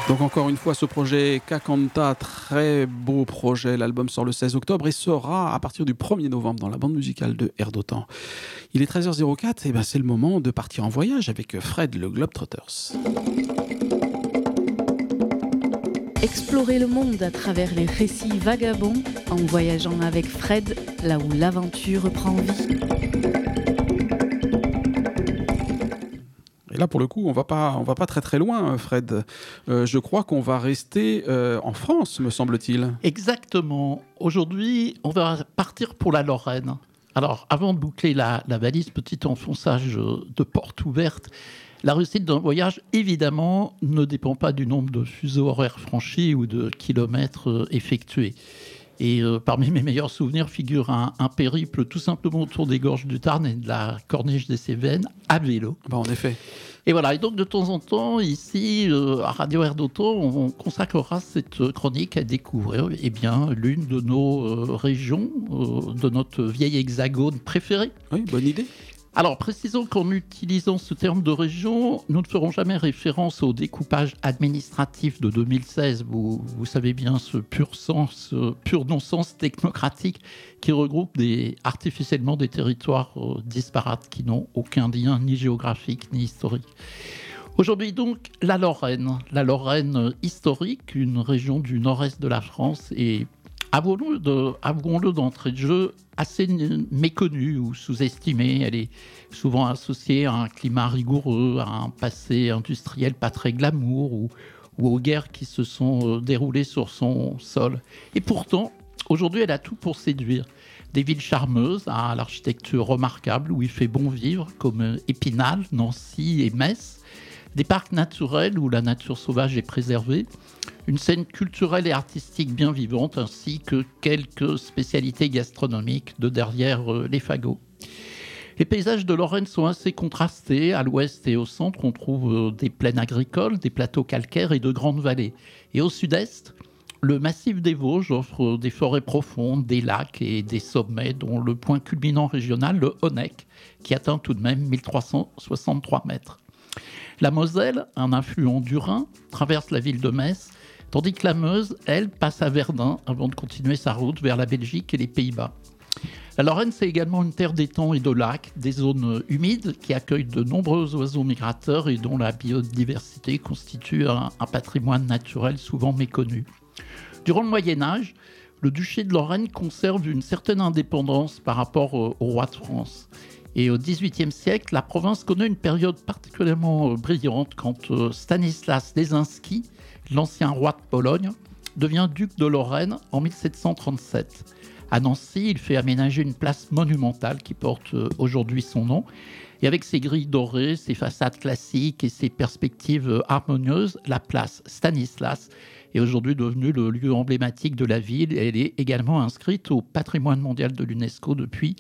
Donc encore une fois, ce projet Kakanta, très beau projet. L'album sort le 16 octobre et sera à partir du 1er novembre dans la bande musicale de Air d'Otan. Il est 13h04 et c'est le moment de partir en voyage avec Fred le Globetrotters. Explorer le monde à travers les récits vagabonds en voyageant avec Fred, là où l'aventure prend vie. Et là, pour le coup, on va pas très très loin, Fred. Je crois qu'on va rester en France, me semble-t-il. Exactement. Aujourd'hui, on va partir pour la Lorraine. Alors, avant de boucler la valise, petit enfonçage de porte ouverte, la réussite d'un voyage, évidemment, ne dépend pas du nombre de fuseaux horaires franchis ou de kilomètres effectués. Et parmi mes meilleurs souvenirs figure un périple tout simplement autour des gorges du Tarn et de la corniche des Cévennes à vélo. En effet. Et voilà, et donc de temps en temps, ici, à Radio Air d'Otan, on consacrera cette chronique à découvrir l'une de nos régions, de notre vieil hexagone préféré. Oui, bonne idée. Alors, précisons qu'en utilisant ce terme de région, nous ne ferons jamais référence au découpage administratif de 2016. Vous savez bien ce pur non-sens technocratique qui regroupe artificiellement des territoires disparates qui n'ont aucun lien ni géographique ni historique. Aujourd'hui donc, la Lorraine historique, une région du nord-est de la France et avouons-le d'entrée de jeu, assez méconnue ou sous-estimée. Elle est souvent associée à un climat rigoureux, à un passé industriel pas très glamour ou aux guerres qui se sont déroulées sur son sol. Et pourtant, aujourd'hui, elle a tout pour séduire. Des villes charmeuses à l'architecture remarquable où il fait bon vivre, comme Épinal, Nancy et Metz. Des parcs naturels où la nature sauvage est préservée, une scène culturelle et artistique bien vivante, ainsi que quelques spécialités gastronomiques de derrière les fagots. Les paysages de Lorraine sont assez contrastés. À l'ouest et au centre, on trouve des plaines agricoles, des plateaux calcaires et de grandes vallées. Et au sud-est, le massif des Vosges offre des forêts profondes, des lacs et des sommets, dont le point culminant régional, le Honeck, qui atteint tout de même 1363 mètres. La Moselle, un affluent du Rhin, traverse la ville de Metz, tandis que la Meuse, elle, passe à Verdun avant de continuer sa route vers la Belgique et les Pays-Bas. La Lorraine, c'est également une terre d'étangs et de lacs, des zones humides qui accueillent de nombreux oiseaux migrateurs et dont la biodiversité constitue un patrimoine naturel souvent méconnu. Durant le Moyen-Âge, le duché de Lorraine conserve une certaine indépendance par rapport au roi de France. Et au XVIIIe siècle, la province connaît une période particulièrement brillante quand Stanislas Lesinski, l'ancien roi de Pologne, devient duc de Lorraine en 1737. À Nancy, il fait aménager une place monumentale qui porte aujourd'hui son nom. Et avec ses grilles dorées, ses façades classiques et ses perspectives harmonieuses, la place Stanislas est aujourd'hui devenue le lieu emblématique de la ville et elle est également inscrite au patrimoine mondial de l'UNESCO depuis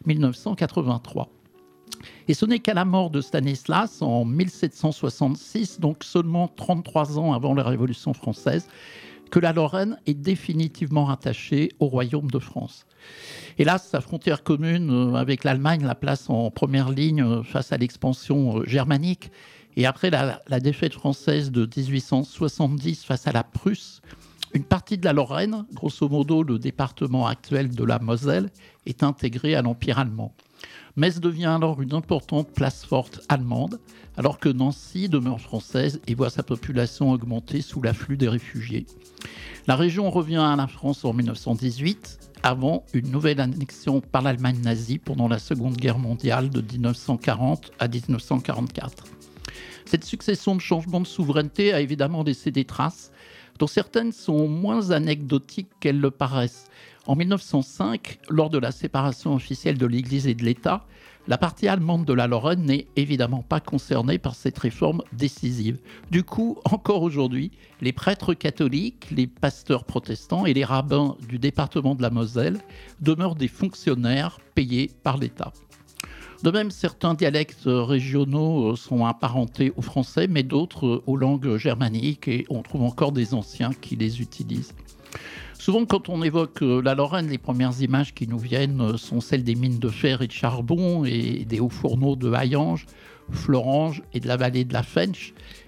1983. Et ce n'est qu'à la mort de Stanislas en 1766, donc seulement 33 ans avant la Révolution française, que la Lorraine est définitivement rattachée au Royaume de France. Hélas, sa frontière commune avec l'Allemagne la place en première ligne face à l'expansion germanique. Et après la défaite française de 1870 face à la Prusse, une partie de la Lorraine, grosso modo le département actuel de la Moselle, est intégrée à l'Empire allemand. Metz devient alors une importante place forte allemande, alors que Nancy demeure française et voit sa population augmenter sous l'afflux des réfugiés. La région revient à la France en 1918, avant une nouvelle annexion par l'Allemagne nazie pendant la Seconde Guerre mondiale de 1940 à 1944. Cette succession de changements de souveraineté a évidemment laissé des traces, dont certaines sont moins anecdotiques qu'elles le paraissent. En 1905, lors de la séparation officielle de l'Église et de l'État, la partie allemande de la Lorraine n'est évidemment pas concernée par cette réforme décisive. Du coup, encore aujourd'hui, les prêtres catholiques, les pasteurs protestants et les rabbins du département de la Moselle demeurent des fonctionnaires payés par l'État. De même, certains dialectes régionaux sont apparentés au français, mais d'autres aux langues germaniques, et on trouve encore des anciens qui les utilisent. Souvent, quand on évoque la Lorraine, les premières images qui nous viennent sont celles des mines de fer et de charbon et des hauts fourneaux de Hayange, Florange et de la vallée de la Fensch,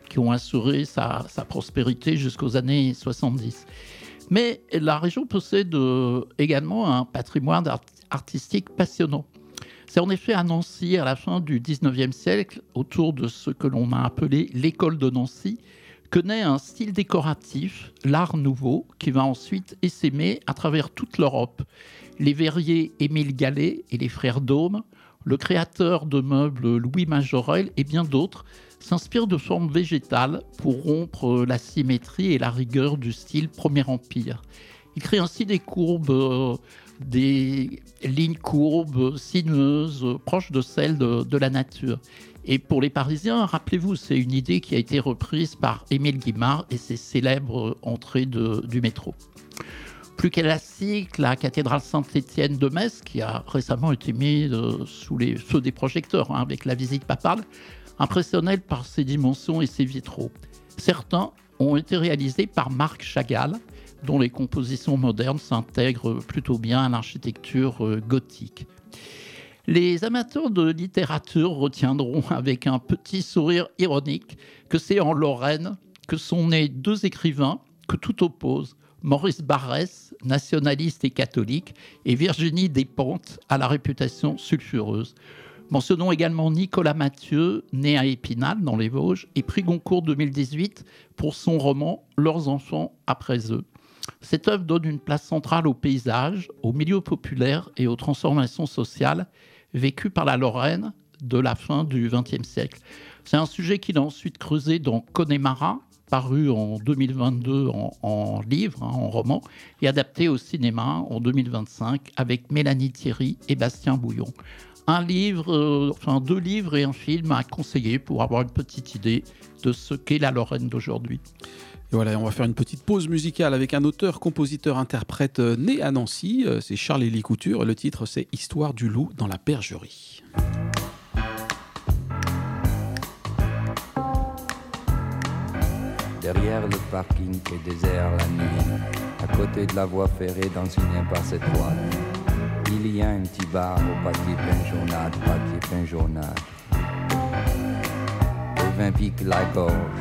qui ont assuré sa prospérité jusqu'aux années 70. Mais la région possède également un patrimoine artistique passionnant. C'est en effet à Nancy, à la fin du 19e siècle, autour de ce que l'on a appelé l'école de Nancy, que naît un style décoratif, l'art nouveau, qui va ensuite essaimer à travers toute l'Europe. Les verriers Émile Gallet et les frères Daume, le créateur de meubles Louis Majorel et bien d'autres s'inspirent de formes végétales pour rompre la symétrie et la rigueur du style Premier Empire. Il crée ainsi des courbes, des lignes courbes, sinueuses, proches de celles de la nature. Et pour les Parisiens, rappelez-vous, c'est une idée qui a été reprise par Émile Guimard et ses célèbres entrées du métro. Plus classique, la cathédrale Saint-Étienne de Metz, qui a récemment été mise sous les feux des projecteurs avec la visite papale, impressionnelle par ses dimensions et ses vitraux. Certains ont été réalisés par Marc Chagall, dont les compositions modernes s'intègrent plutôt bien à l'architecture gothique. Les amateurs de littérature retiendront avec un petit sourire ironique que c'est en Lorraine que sont nés deux écrivains que tout oppose, Maurice Barrès, nationaliste et catholique, et Virginie Despentes, à la réputation sulfureuse. Mentionnons également Nicolas Mathieu, né à Épinal, dans les Vosges, et prix Goncourt 2018 pour son roman « Leurs enfants après eux ». Cette œuvre donne une place centrale au paysage, au milieu populaire et aux transformations sociales vécues par la Lorraine de la fin du XXe siècle. C'est un sujet qu'il a ensuite creusé dans Connemara, paru en 2022 en livre, en roman, et adapté au cinéma en 2025 avec Mélanie Thierry et Bastien Bouillon. Deux livres et un film à conseiller pour avoir une petite idée de ce qu'est la Lorraine d'aujourd'hui. Et voilà, on va faire une petite pause musicale avec un auteur, compositeur, interprète né à Nancy. C'est Charles-Élie Couture. Le titre, c'est Histoire du loup dans la bergerie. Derrière le parking qui est désert la nuit, à côté de la voie ferrée dans une impasse étroite, il y a un petit bar au papier peint jaunâtre, au vin pique la gorge.